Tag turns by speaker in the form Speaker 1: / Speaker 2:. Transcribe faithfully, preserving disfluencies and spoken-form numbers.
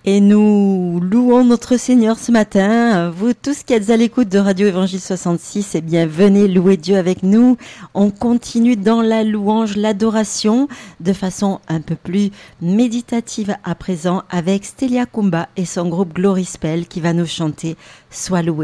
Speaker 1: Et nous louons notre Seigneur ce matin. Vous tous qui êtes à l'écoute de Radio Évangile soixante-six, eh bien venez louer Dieu avec nous. On continue dans la louange, l'adoration, de façon un peu plus méditative à présent avec Stélia Kumba et son groupe Glory Spell qui va nous chanter « Sois loué ».